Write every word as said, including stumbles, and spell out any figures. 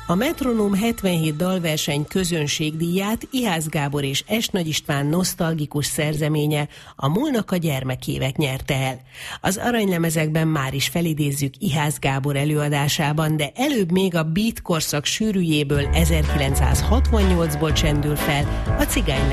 A Metronóm hetvenhét dalverseny közönségdíját Ihász Gábor és Es Nagy István nosztalgikus szerzeménye, a Molnaka gyermekévek nyerte el. Az aranylemezekben már is felidézzük Ihász Gábor előadásában, de előbb még a beat korszak sűrűjéből ezerkilencszázhatvannyolcból csendül fel a Cigány